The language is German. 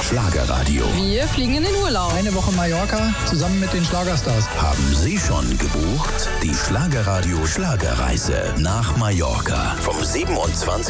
Schlagerradio. Wir fliegen in den Urlaub. Eine Woche Mallorca zusammen mit den Schlagerstars. Haben Sie schon gebucht? Die Schlagerradio Schlagerreise nach Mallorca vom 27.